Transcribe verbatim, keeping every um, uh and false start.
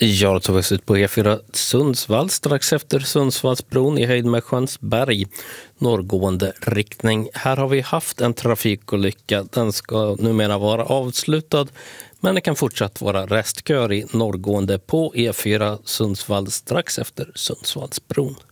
Jag tog oss ut på E fyra Sundsvall strax efter Sundsvallsbron i höjd med Skönsberg, norrgående riktning. Här har vi haft en trafikolycka. Den ska numera vara avslutad, men det kan fortsatt vara restkör i norrgående på E fyra Sundsvall strax efter Sundsvallsbron.